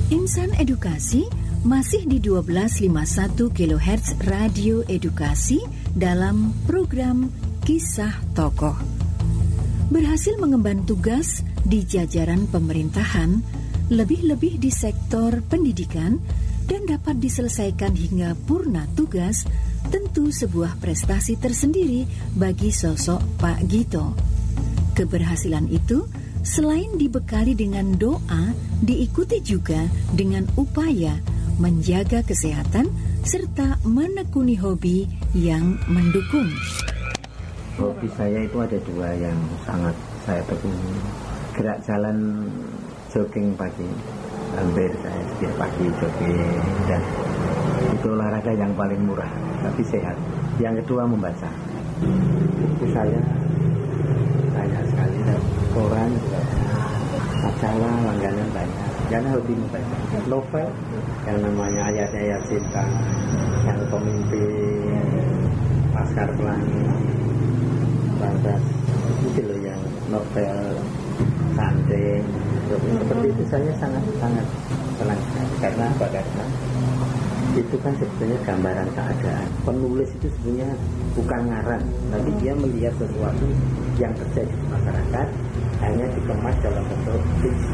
Insan Edukasi masih di 1251 kHz Radio Edukasi dalam program Kisah Tokoh. Berhasil mengemban tugas di jajaran pemerintahan, lebih-lebih di sektor pendidikan, dan dapat diselesaikan hingga purna tugas, tentu sebuah prestasi tersendiri bagi sosok Pak Gito. Keberhasilan itu selain dibekali dengan doa, diikuti juga dengan upaya menjaga kesehatan serta menekuni hobi yang mendukung. Hobi saya itu ada dua yang sangat saya tekuni. Gerak jalan, jogging pagi, hampir saya setiap pagi jogging, dan itu olahraga yang paling murah tapi sehat. Yang kedua membaca. Buku saya banyak sekali, dan koran juga, majalah langganan banyak. Karena hobi membaca novel yang namanya Ayatnya Yasinta, Yang Pemimpin, Laskar Pelangi, lantas itu loh yang novel Sandeng. Seperti itu saya sangat senang karena apa? Karena itu kan sebetulnya gambaran keadaan. Penulis itu sebenarnya bukan ngarang, tapi dia melihat sesuatu yang terjadi di masyarakat, hanya dikemas dalam bentuk fiksi.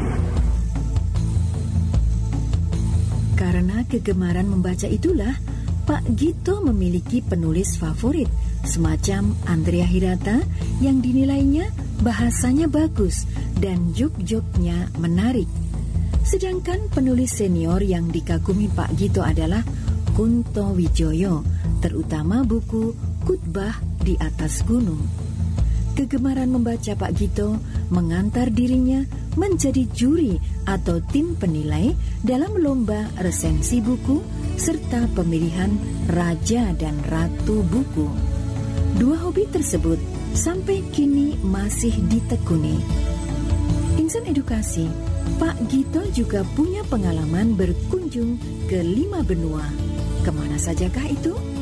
Karena kegemaran membaca itulah, Pak Gito memiliki penulis favorit semacam Andrea Hirata yang dinilainya bahasanya bagus dan jok-joknya menarik. Sedangkan penulis senior yang dikagumi Pak Gito adalah Kunto Wijoyo, terutama buku Khutbah di Atas Gunung. Kegemaran membaca Pak Gito mengantar dirinya menjadi juri atau tim penilai dalam lomba resensi buku serta pemilihan Raja dan Ratu Buku. Dua hobi tersebut sampai kini masih ditekuni. Insan Edukasi, Pak Gito juga punya pengalaman berkunjung ke 5 benua. Kemana sajakah itu?